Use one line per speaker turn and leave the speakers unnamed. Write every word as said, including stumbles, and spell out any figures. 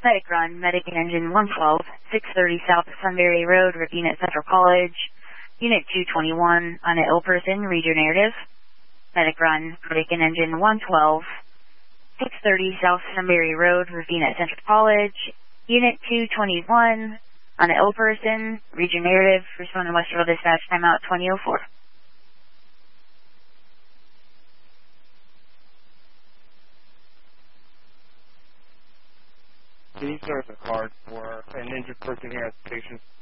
Medic run, medic in engine one twelve, six thirty South Sunbury Road, Racine at Central College. Unit two twenty-one on an ill person, read your narrative. Medic run, medic in engine one twelve, six thirty South Sunbury Road, Racine at Central College. Unit two twenty-one on an ill person, read your narrative. Respond to Westerville Dispatch, timeout twenty oh four.
Can you serve a card for an injured person here at the station?